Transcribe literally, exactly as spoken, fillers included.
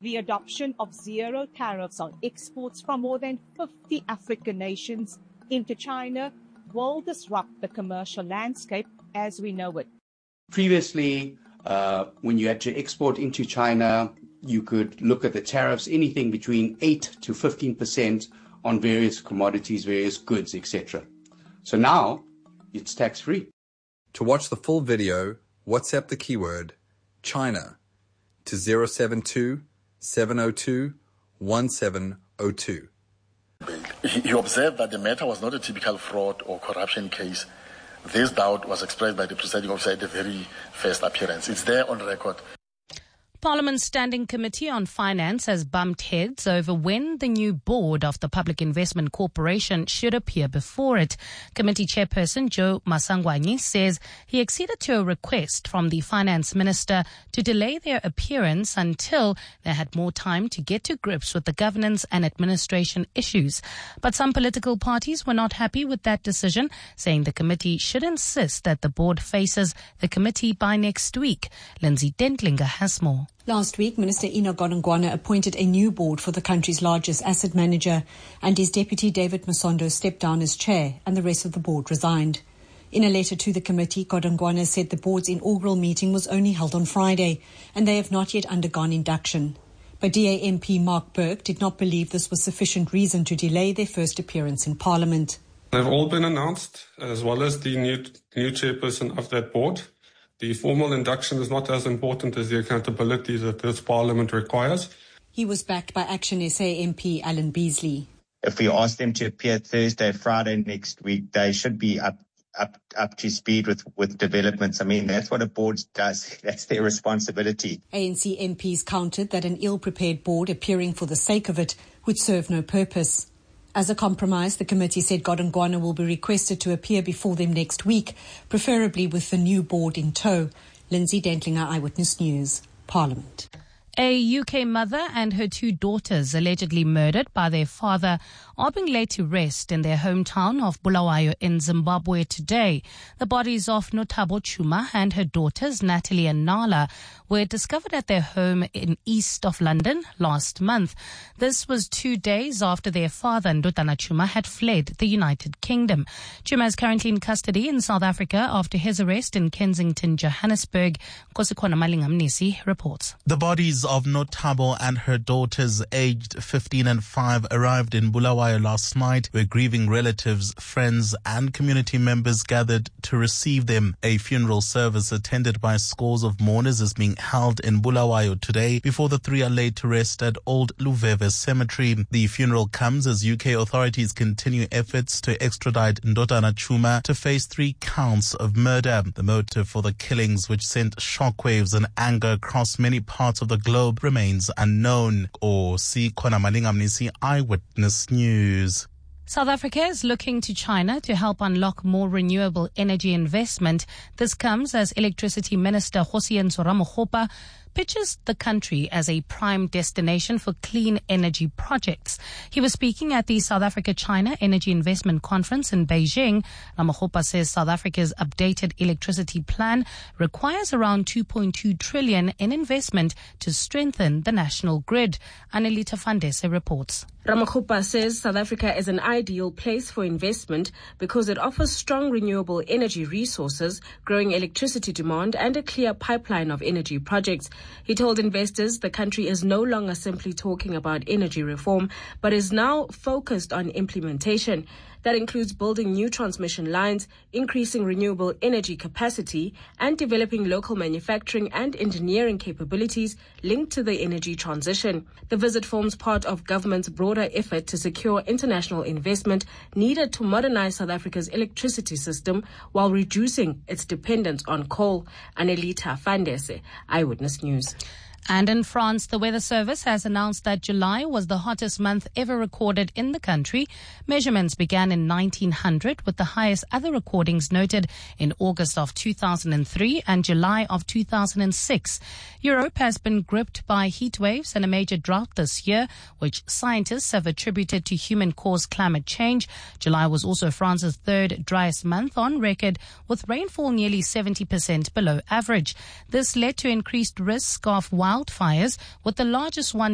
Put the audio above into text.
The adoption of zero tariffs on exports from more than fifty African nations into China will disrupt the commercial landscape as we know it. Previously, uh, when you had to export into China, you could look at the tariffs, anything between eight to fifteen percent on various commodities, various goods, et cetera. So now, it's tax-free. To watch the full video, WhatsApp the keyword China to zero seven two, seven zero two, one seven zero two. He observed that the matter was not a typical fraud or corruption case. This doubt was expressed by the presiding officer at the very first appearance. It's there on record. Parliament's Standing Committee on Finance has bumped heads over when the new board of the Public Investment Corporation should appear before it. Committee Chairperson Joe Masangwani says he acceded to a request from the Finance Minister to delay their appearance until they had more time to get to grips with the governance and administration issues. But some political parties were not happy with that decision, saying the committee should insist that the board faces the committee by next week. Lindsay Dentlinger has more. Last week, Minister Enoch Godongwana appointed a new board for the country's largest asset manager, and his deputy David Masondo stepped down as chair and the rest of the board resigned. In a letter to the committee, Godongwana said the board's inaugural meeting was only held on Friday and they have not yet undergone induction. But D A M P Mark Burke did not believe this was sufficient reason to delay their first appearance in Parliament. They've all been announced, as well as the new, new chairperson of that board. The formal induction is not as important as the accountability that this Parliament requires. He was backed by Action S A M P Alan Beasley. If we ask them to appear Thursday, Friday next week, they should be up up up to speed with, with developments. I mean, that's what a board does. That's their responsibility. A N C M Ps countered that an ill-prepared board appearing for the sake of it would serve no purpose. As a compromise, the committee said Godongwana will be requested to appear before them next week, preferably with the new board in tow. Lindsay Dentlinger, Eyewitness News, Parliament. A U K mother and her two daughters, allegedly murdered by their father, are being laid to rest in their hometown of Bulawayo in Zimbabwe today. The bodies of Nothabo Chuma and her daughters, Natalie and Nala, were discovered at their home in east of London last month. This was two days after their father, Ndodana Chuma, had fled the United Kingdom. Chuma is currently in custody in South Africa after his arrest in Kensington, Johannesburg. Nkosikwana Malingamnisi reports. The bodies of Nothabo and her daughters, aged fifteen and five, arrived in Bulawayo last night, where grieving relatives, friends and community members gathered to receive them. A funeral service attended by scores of mourners is being held in Bulawayo today before the three are laid to rest at Old Luveve Cemetery. The funeral comes as U K authorities continue efforts to extradite Ndodana Chuma to face three counts of murder. The motive for the killings, which sent shockwaves and anger across many parts of the globe, remains unknown. Or see Kona Malingamnisi, Eyewitness News. South Africa is looking to China to help unlock more renewable energy investment. This comes as Electricity Minister Hosiyenso Ramokgopa pitches the country as a prime destination for clean energy projects. He was speaking at the South Africa-China Energy Investment Conference in Beijing. Ramokgopa says South Africa's updated electricity plan requires around two point two trillion dollars in investment to strengthen the national grid. Anelita Fandese reports. Ramokgopa says South Africa is an ideal place for investment because it offers strong renewable energy resources, growing electricity demand, and a clear pipeline of energy projects. He told investors the country is no longer simply talking about energy reform, but is now focused on implementation. That includes building new transmission lines, increasing renewable energy capacity, and developing local manufacturing and engineering capabilities linked to the energy transition. The visit forms part of government's broader effort to secure international investment needed to modernize South Africa's electricity system while reducing its dependence on coal. Anelita Fandese, Eyewitness News. And in France, the Weather Service has announced that July was the hottest month ever recorded in the country. Measurements began in nineteen hundred, with the highest other recordings noted in August of two thousand three and July of two thousand six. Europe has been gripped by heat waves and a major drought this year, which scientists have attributed to human-caused climate change. July was also France's third driest month on record, with rainfall nearly seventy percent below average. This led to increased risk of wildfires, with the largest one